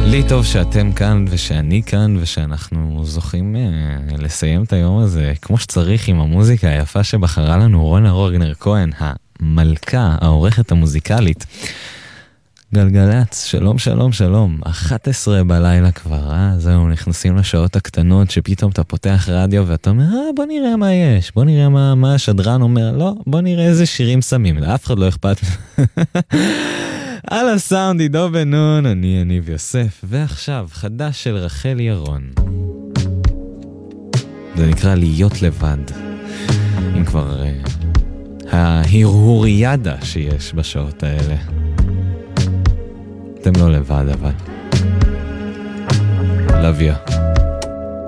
לי טוב שאתם כאן ושאני כאן ושאנחנו זוכים לסיים את היום הזה כמו שצריך עם המוזיקה היפה שבחרה לנו רונה רגנר כהן, המלכה, העורכת המוזיקלית. גלגלץ, שלום שלום שלום, 11 בלילה כבר, זהו, נכנסים לשעות הקטנות שפתאום אתה פותח רדיו ואתה אומר, בוא נראה מה יש, בוא נראה מה השדרן אומר, לא, בוא נראה איזה שירים שמים, לאף אחד לא אכפת. על הסאונד עידו בן נון, אני יניב יוסף, ועכשיו חדש של רחל ירון. זה נקרא להיות לבד. אם כבר ההרהוריאדה שיש בשעות האלה. אתם לא לבד אבל. Love you.